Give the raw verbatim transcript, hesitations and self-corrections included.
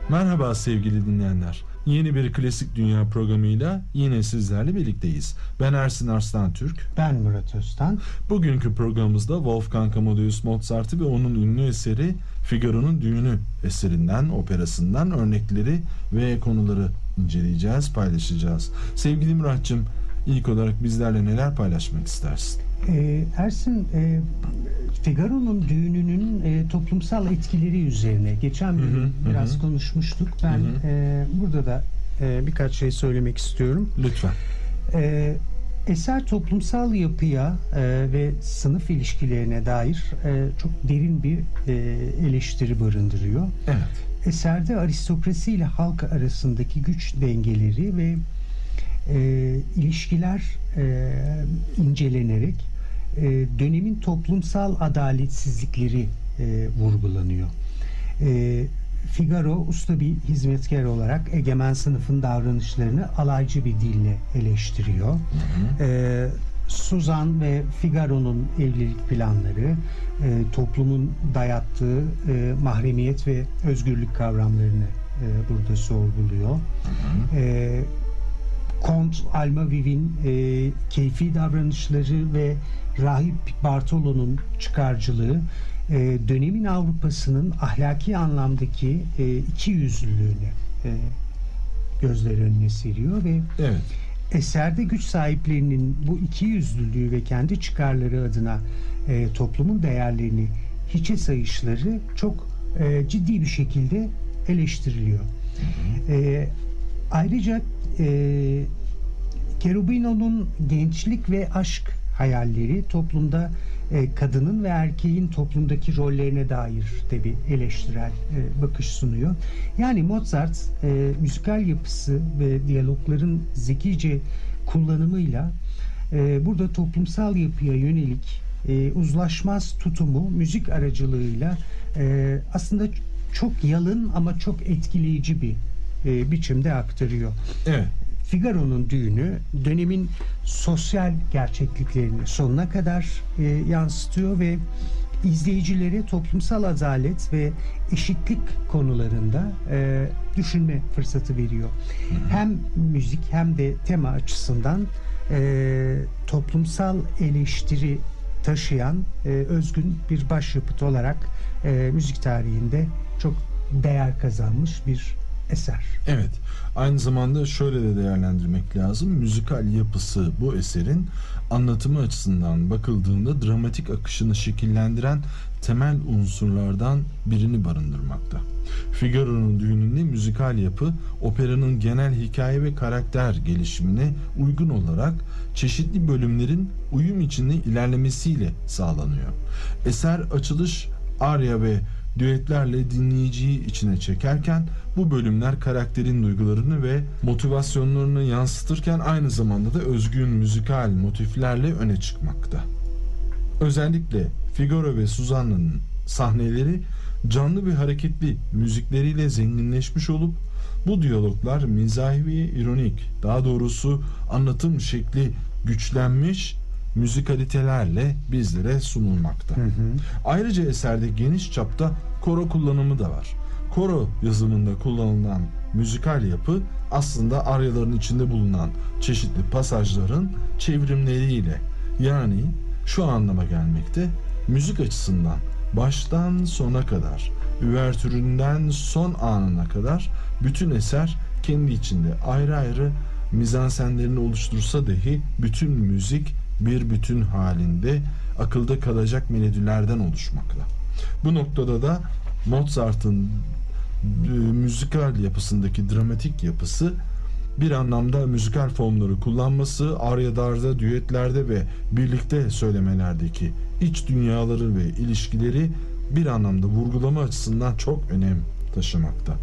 Merhaba sevgili dinleyenler. Yeni bir Klasik Dünya programıyla yine sizlerle birlikteyiz. Ben Ersin Arslan Türk. Ben Murat Öztan. Bugünkü programımızda Wolfgang Amadeus Mozart'ı ve onun ünlü eseri Figaro'nun Düğünü eserinden, operasından örnekleri ve konuları inceleyeceğiz, paylaşacağız. Sevgili Murat'cığım, ilk olarak bizlerle neler paylaşmak istersin? Ee, Ersin, e, Figaro'nun Düğünü'nün e, toplumsal etkileri üzerine geçen bir Hı hı, biraz hı. konuşmuştuk. Ben Hı hı. e, burada da e, birkaç şey söylemek istiyorum. Lütfen. E, eser toplumsal yapıya e, ve sınıf ilişkilerine dair e, çok derin bir e, eleştiri barındırıyor. Evet. Eserde aristokrasi ile halk arasındaki güç dengeleri ve e, ilişkiler e, incelenerek e, dönemin toplumsal adaletsizlikleri e, vurgulanıyor. E, Figaro usta bir hizmetkar olarak egemen sınıfın davranışlarını alaycı bir dille eleştiriyor. Hı hı. E, Suzan ve Figaro'nun evlilik planları, e, toplumun dayattığı e, mahremiyet ve özgürlük kavramlarını e, burada sorguluyor. Hı hı. E, Kont Almavi'nin e, keyfi davranışları ve Rahip Bartolo'nun çıkarcılığı e, dönemin Avrupa'sının ahlaki anlamdaki e, ikiyüzlülüğünü e, gözler önüne seriyor ve evet. eserde güç sahiplerinin bu ikiyüzlülüğü ve kendi çıkarları adına e, toplumun değerlerini hiçe sayışları çok e, ciddi bir şekilde eleştiriliyor. Hı hı. E, ayrıca e, Cherubino'nun gençlik ve aşk hayalleri toplumda e, kadının ve erkeğin toplumdaki rollerine dair de bir eleştirel e, bakış sunuyor. Yani Mozart e, müzikal yapısı ve diyalogların zekice kullanımıyla e, burada toplumsal yapıya yönelik e, uzlaşmaz tutumu müzik aracılığıyla e, aslında çok yalın ama çok etkileyici bir e, biçimde aktarıyor. Evet. Figaro'nun Düğünü dönemin sosyal gerçekliklerini sonuna kadar e, yansıtıyor ve izleyicilere toplumsal adalet ve eşitlik konularında e, düşünme fırsatı veriyor. Hı hı. Hem müzik hem de tema açısından e, toplumsal eleştiri taşıyan e, özgün bir başyapıt olarak e, müzik tarihinde çok değer kazanmış bir eser. Evet. Aynı zamanda şöyle de değerlendirmek lazım. Müzikal yapısı bu eserin anlatımı açısından bakıldığında dramatik akışını şekillendiren temel unsurlardan birini barındırmakta. Figaro'nun Düğünü'nde müzikal yapı operanın genel hikaye ve karakter gelişimine uygun olarak çeşitli bölümlerin uyum içinde ilerlemesiyle sağlanıyor. Eser açılış, arya ve düetlerle dinleyiciyi içine çekerken bu bölümler karakterin duygularını ve motivasyonlarını yansıtırken aynı zamanda da özgün müzikal motiflerle öne çıkmakta. Özellikle Figaro ve Suzanna'nın sahneleri canlı ve hareketli müzikleriyle zenginleşmiş olup bu diyaloglar mizahi ve ironik, daha doğrusu anlatım şekli güçlenmiş müzikalitelerle bizlere sunulmakta. Hı hı. Ayrıca eserde geniş çapta koro kullanımı da var. Koro yazımında kullanılan müzikal yapı aslında aryaların içinde bulunan çeşitli pasajların çevrimleriyle, yani şu anlama gelmekte: müzik açısından baştan sona kadar, üvertüründen son anına kadar bütün eser kendi içinde ayrı ayrı mizansenlerini oluştursa dahi bütün müzik bir bütün halinde akılda kalacak melodilerden oluşmakta. Bu noktada da Mozart'ın e, müzikal yapısındaki dramatik yapısı bir anlamda müzikal formları kullanması, aryalarda, düetlerde ve birlikte söylemelerdeki iç dünyaları ve ilişkileri bir anlamda vurgulama açısından çok önem taşımakta.